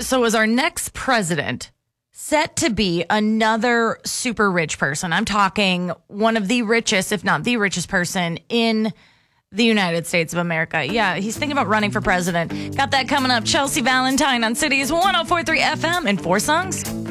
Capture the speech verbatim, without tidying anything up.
So is our next president set to be another super rich person? I'm talking one of the richest, if not the richest person in the United States of America. Yeah, he's thinking about running for president. Got that coming up. Chelsea Valentine on Cities one oh four point three F M in four songs.